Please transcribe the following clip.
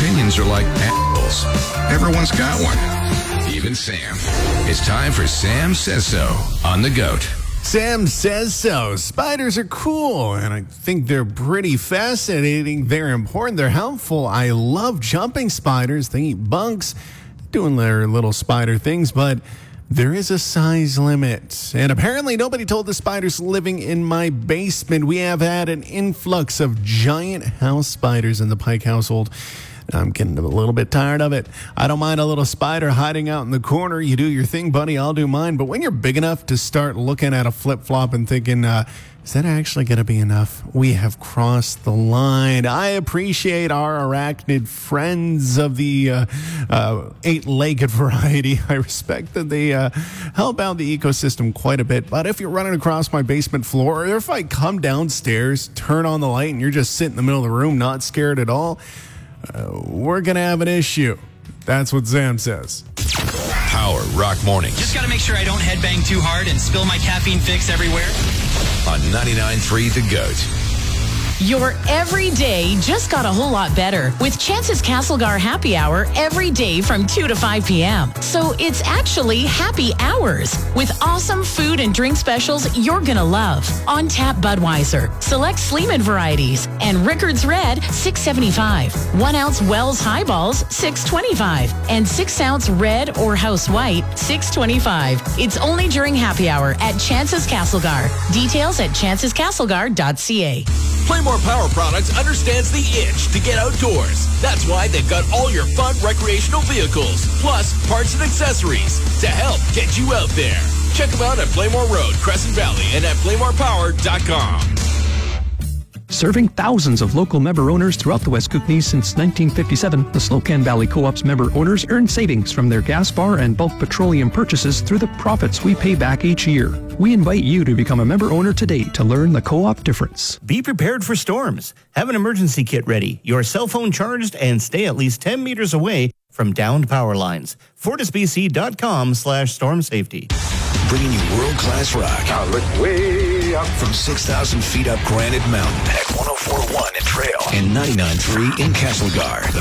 Opinions are like apples. Everyone's got one. Even Sam. It's time for Sam Says So on the GOAT. Sam Says So. Spiders are cool, and I think they're pretty fascinating. They're important. They're helpful. I love jumping spiders. They eat bugs, doing their little spider things, but there is a size limit. And apparently nobody told the spiders living in my basement. We have had an influx of giant house spiders in the Pike household. I'm getting a little bit tired of it. I don't mind a little spider hiding out in the corner. You do your thing, buddy. I'll do mine. But when you're big enough to start looking at a flip-flop and thinking, is that actually going to be enough? We have crossed the line. I appreciate our arachnid friends of the eight-legged variety. I respect that they help out the ecosystem quite a bit. But if you're running across my basement floor, or if I come downstairs, turn on the light, and you're just sitting in the middle of the room, not scared at all, we're going to have an issue. That's what Sam says. Power Rock Mornings. Just got to make sure I don't headbang too hard and spill my caffeine fix everywhere. On 99.3 The GOAT. Your every day just got a whole lot better with Chance's Castlegar Happy Hour every day from 2 to 5 p.m. So it's actually happy hours with awesome food and drink specials you're going to love. On tap Budweiser, select Sleeman varieties, and Rickards Red, $6.75. 1 ounce Wells Highballs, $6.25. And 6 ounce Red or House White, $6.25. It's only during happy hour at Chance's Castlegar. Details at chancescastlegar.ca. Playmore Power Products understands the itch to get outdoors. That's why they've got all your fun recreational vehicles, plus parts and accessories to help get you out there. Check them out at Playmore Road, Crescent Valley, and at playmorepower.com. Serving thousands of local member owners throughout the West Kootenay since 1957, the Slocan Valley Co-op's member owners earn savings from their gas bar and bulk petroleum purchases through the profits we pay back each year. We invite you to become a member owner today to learn the co-op difference. Be prepared for storms. Have an emergency kit ready, your cell phone charged, and stay at least 10 meters away from downed power lines. FortisBC.com/storm safety. Bringing you world-class rock. Now look way up. From 6,000 feet up Granite Mountain at 104.1 in Trail and 99.3 in Castlegar. The